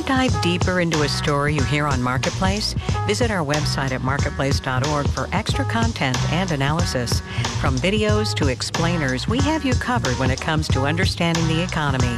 dive deeper into a story you hear on Marketplace? Visit our website at marketplace.org for extra content and analysis. From videos to explainers, we have you covered when it comes to understanding the economy.